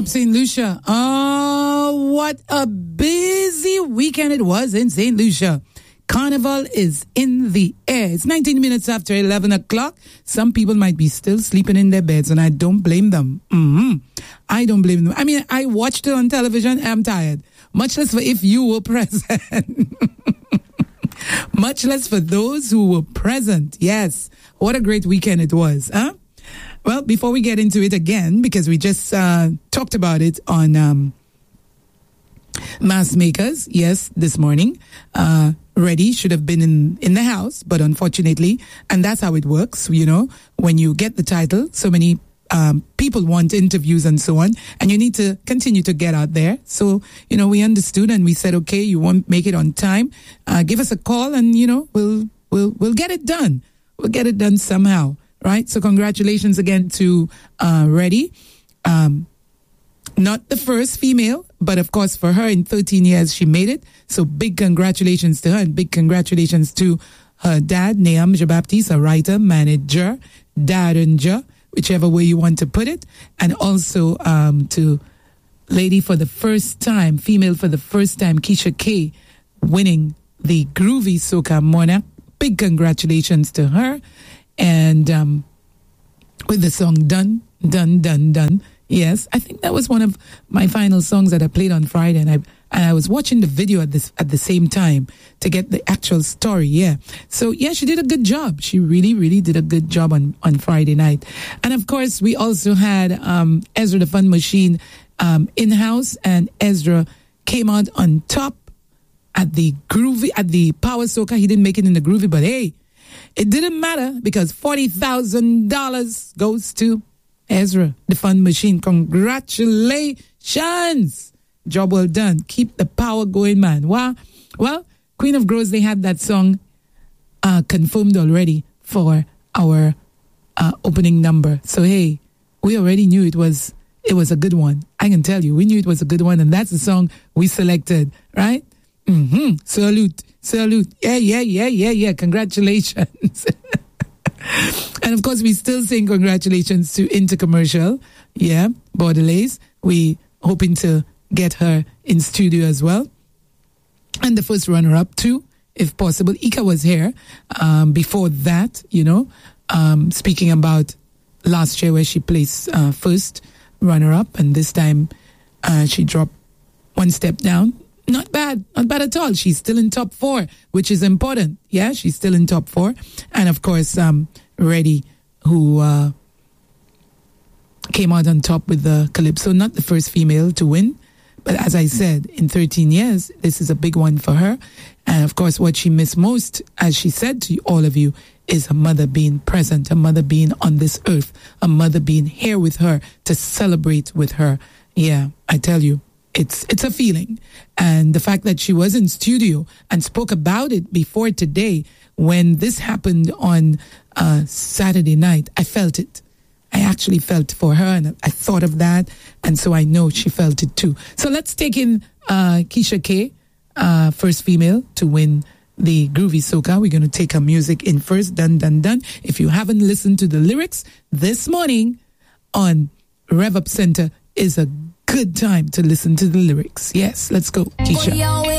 Up St. Lucia. Oh, what a busy weekend it was in St. Lucia. Carnival is in the air. It's 19 minutes after 11 o'clock. Some people might be still sleeping in their beds, and I don't blame them. I don't blame them. I mean, I watched it on television. I'm tired. Much less for if you were present. Much less for those who were present. Yes. What a great weekend it was, huh? Well, before we get into it again, because we just talked about it on Mass Makers, yes, this morning. Reddy should have been in the house, but unfortunately, and that's how it works, you know, when you get the title, so many people want interviews and so on, and you need to continue to get out there. So, you know, we understood and we said, okay, you won't make it on time. Give us a call and, you know, we'll get it done. We'll get it done somehow. Right? So congratulations again to Reddy. Not the first female, but of course for her in 13 years she made it. So big congratulations to her and big congratulations to her dad, Nahum Jean-Baptiste, a writer, manager, dadanger, whichever way you want to put it. And also to lady for the first time, female for the first time, Keisha K, winning the Groovy Soca Monarch. Big congratulations to her. And with the song Done, Done, Done, Done. Yes, I think that was one of my final songs that I played on Friday. And I was watching the video at the same time to get the actual story. Yeah. So, yeah, she did a good job. She really, really did a good job on Friday night. And, of course, we also had Ezra the Fun Machine in-house. And Ezra came out on top at the Power Soca. He didn't make it in the Groovy, but hey, it didn't matter because $40,000 goes to Ezra, the Fun Machine. Congratulations. Job well done. Keep the power going, man. Wow. Well, Queen of Grows, they had that song confirmed already for our opening number. So, hey, we already knew it was a good one. I can tell you, we knew it was a good one, and that's the song we selected, right? Salute. Yeah. Congratulations. And of course, we still saying congratulations to Intercommercial. Yeah, Bordelaise. We hoping to get her in studio as well. And the first runner-up too, if possible. Ika was here before that, you know, speaking about last year where she placed first runner-up. And this time she dropped one step down. Not bad at all. She's still in top 4, which is important. Yeah, she's still in top 4. And of course, Reddy, who came out on top with the Calypso, not the first female to win. But as I said, in 13 years, this is a big one for her. And of course, what she missed most, as she said to all of you, is her mother being present, her mother being on this earth, her mother being here with her to celebrate with her. Yeah, I tell you. It's a feeling. And the fact that she was in studio and spoke about it before today, when this happened on Saturday night, I felt it. I actually felt for her, and I thought of that, and so I know she felt it too. So let's take in Keisha K, first female to win the Groovy Soca. We're going to take her music in first. Done, done, done. If you haven't listened to the lyrics this morning on Rev Up Center, is a good time to listen to the lyrics. Yes, let's go, Keisha.